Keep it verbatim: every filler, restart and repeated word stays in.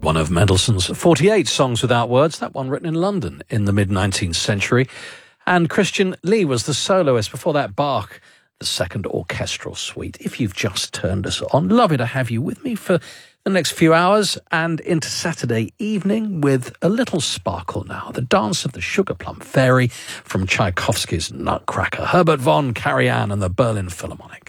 One of Mendelssohn's forty-eight songs without words, that one written in London in the mid-nineteenth century. And Christian Lee was the soloist. Before that, Bach, the second orchestral suite. If you've just turned us on, lovely to have you with me for the next few hours and into Saturday evening with a little sparkle now. The Dance of the Sugar Plum Fairy from Tchaikovsky's Nutcracker. Herbert von Karajan and the Berlin Philharmonic.